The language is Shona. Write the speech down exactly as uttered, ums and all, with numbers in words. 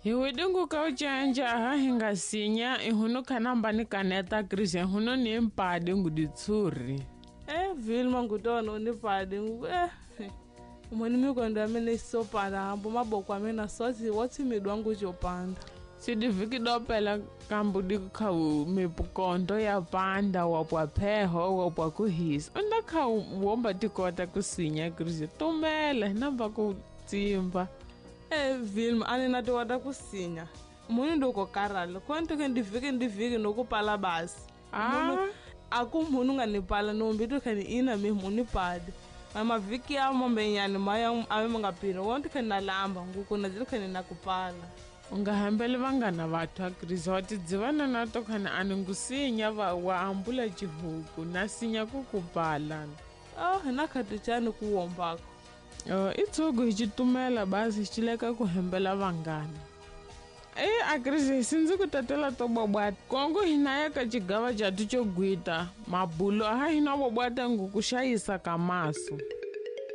Hi wedingu ka uchanja ha hinga sinya ihuno kanamba ni kaneta Chris ihuno ni mpade nguditsuri. Eh Vilma ngudona ni pade ngu eh. Umani mi kwenda mene sopanda hambo maboko amena sozi wati midwangu jopanda. Sidi viki dopela kambudi kau mipukondo ya panda wapwa peho wapwa kuhis. Unda kau womba tikota kusinya Chris tumele namba kutimba. Eh Vilma ane nati wada kusinya. Muni ndoko karala kwento ke ndivike ndivike nokupala basi. Ah aku munu ngani pala no mbitu kani ina me muni pade. Mama viki ya mombe nyani maya ame mangapira wonti kana lamba nguko na zilukani nakupala. Ungahambele vangana vathu a Chris wati dzivana nato khana anungusinya va wa ambula chihuku nasinya kukupala. Oh nakati chani kuwombako. Oh itsogo hichitumela basi chileka kuhembela vangana. Eh a Chris sinzi kutatela to bobwata kongo hinaya ka chigava jatu cho gwita mabulo ha hina bobwata ngukushayisa kamaso.